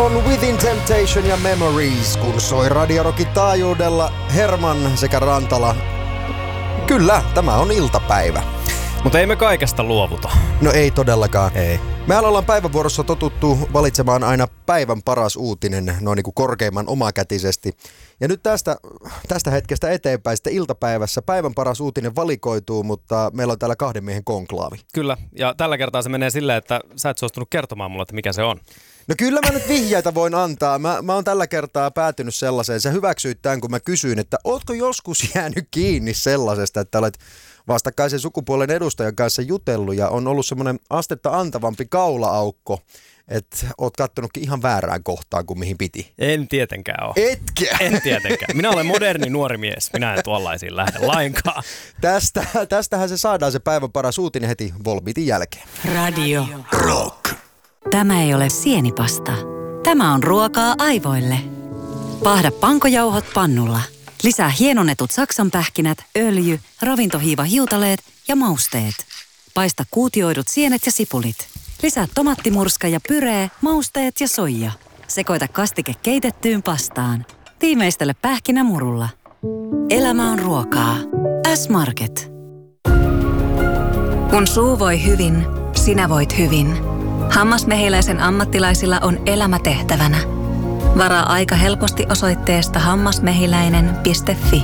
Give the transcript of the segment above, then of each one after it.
on Within Temptation ja Memories, kun soi Radio Rockin taajuudella Herman sekä Rantala. Kyllä, tämä on iltapäivä. Mutta ei me kaikesta luovuta. No ei todellakaan. Ei. Mehän ollaan päivävuorossa totuttu valitsemaan aina päivän paras uutinen noin niin kuin korkeimman omakätisesti. Ja nyt tästä hetkestä eteenpäin sitten iltapäivässä päivän paras uutinen valikoituu, mutta meillä on täällä 2 miehen konklaavi. Kyllä, ja tällä kertaa se menee silleen, että sä et suostunut kertomaan mulle, että mikä se on. No kyllä mä nyt vihjeitä voin antaa. Mä oon tällä kertaa päätynyt sellaiseen. Sä hyväksyit tämän, kun mä kysyin, että ootko joskus jäänyt kiinni sellaisesta, että olet vastakkaisen sukupuolen edustajan kanssa jutellut ja on ollut semmoinen astetta antavampi kaula-aukko, että oot kattonutkin ihan väärään kohtaan kuin mihin piti. En tietenkään ole. Etkä? En tietenkään. Minä olen moderni nuori mies. Minä en tuollaisiin lähde lainkaan. Tästähän se saadaan se päivän paras uutinen heti Volbeatin jälkeen. Radio Rock. Tämä ei ole sienipasta. Tämä on ruokaa aivoille. Paahda pankojauhot pannulla. Lisää hienonnetut saksanpähkinät, öljy, ravintohiiva-hiutaleet ja mausteet. Paista kuutioidut sienet ja sipulit. Lisää tomattimurska ja pyree, mausteet ja soija. Sekoita kastike keitettyyn pastaan. Tiimeistele pähkinämurulla. Elämä on ruokaa. S-Market. Kun suu voi hyvin, sinä voit hyvin. Hammasmehiläisen ammattilaisilla on elämä tehtävänä. Varaa aika helposti osoitteesta hammasmehiläinen.fi.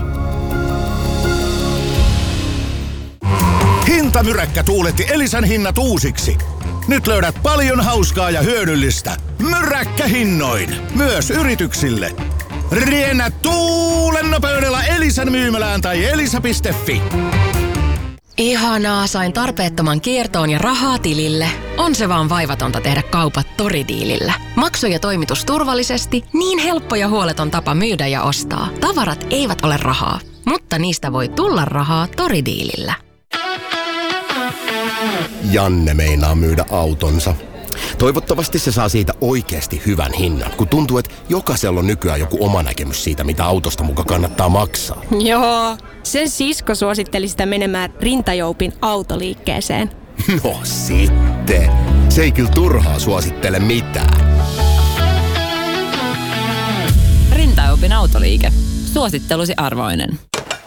Hintamyräkkä tuuletti Elisan hinnat uusiksi. Nyt löydät paljon hauskaa ja hyödyllistä. Myräkkähinnoin. Myös yrityksille. Riennä tuulen nopeudella Elisan myymälään tai elisa.fi. Ihanaa, sain tarpeettoman kiertoon ja rahaa tilille. On se vaan vaivatonta tehdä kaupat Toridiilillä. Maksu ja toimitus turvallisesti, niin helppo ja huoleton tapa myydä ja ostaa. Tavarat eivät ole rahaa, mutta niistä voi tulla rahaa Toridiilillä. Janne meinaa myydä autonsa. Toivottavasti se saa siitä oikeasti hyvän hinnan, kun tuntuu, että jokaisella on nykyään joku oma näkemys siitä, mitä autosta muka kannattaa maksaa. Joo, sen sisko suositteli sitä menemään Rintajoupin autoliikkeeseen. No sitten. Se ei kyllä turhaa suosittele mitään. Rintajoupin autoliike. Suosittelusi arvoinen.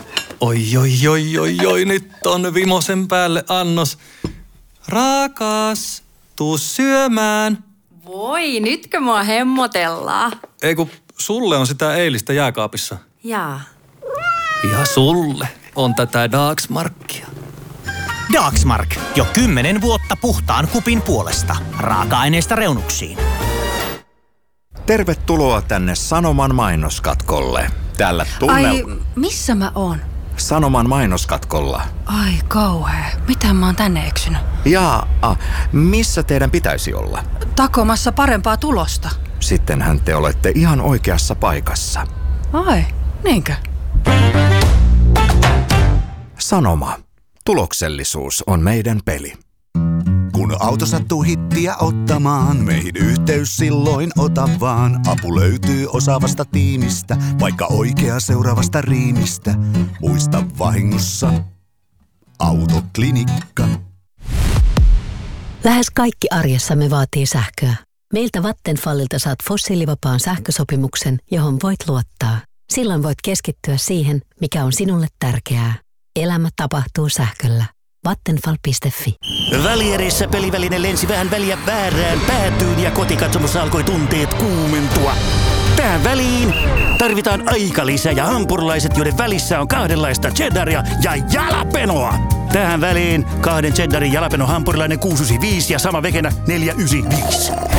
Oi, nyt on vimosen päälle annos. Rakas, tuu syömään. Voi, nytkö mua hemmotellaan? Ei kun sulle on sitä eilistä jääkaapissa. Jaa. Ja sulle on tätä Dagsmarkia. Dagsmark. Jo 10 vuotta puhtaan kupin puolesta. Raaka-aineista reunuksiin. Tervetuloa tänne Sanoman mainoskatkolle. Tällä Ai, missä mä oon? Sanoman mainoskatkolla. Ai kauhea. Miten mä oon tänne eksynyt? Missä teidän pitäisi olla? Takomassa parempaa tulosta. Sittenhän te olette ihan oikeassa paikassa. Ai, niinkö? Sanoma. Tuloksellisuus on meidän peli. Kun auto sattuu hittiä ottamaan, meihin yhteys silloin ota vaan. Apu löytyy osaavasta tiimistä, vaikka oikea seuraavasta riimistä. Muista vahingossa, Autoklinikka. Lähes kaikki arjessamme vaatii sähköä. Meiltä Vattenfallilta saat fossiilivapaan sähkösopimuksen, johon voit luottaa. Silloin voit keskittyä siihen, mikä on sinulle tärkeää. Elämä tapahtuu sähköllä. Vattenfall.fi. Välierissä peliväline lensi vähän väliä väärään päätyyn ja kotikatsomossa alkoi tunteet kuumentua. Tähän väliin tarvitaan aikalisä ja hampurilaiset, joiden välissä on kahdenlaista cheddaria ja jalapenoa. Tähän väliin 2 cheddarin jalapeno hampurilainen 695 ja sama vegenä 495.